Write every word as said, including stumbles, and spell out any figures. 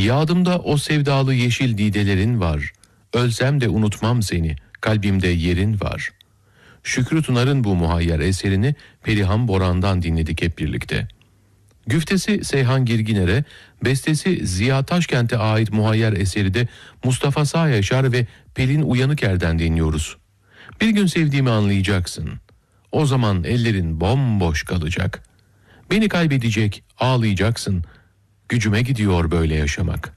Yadımda o sevdalı yeşil didelerin var. Ölsem de unutmam seni, kalbimde yerin var. Şükrü Tunar'ın bu muhayyer eserini Perihan Boran'dan dinledik hep birlikte. Güftesi Seyhan Girginer'e, bestesi Ziya Taşkent'e ait muhayyer eseri de Mustafa Sağ Yaşar ve Pelin Uyanıker'den dinliyoruz. Bir gün sevdiğimi anlayacaksın. O zaman ellerin bomboş kalacak. Beni kaybedecek, ağlayacaksın. Gücüme gidiyor böyle yaşamak.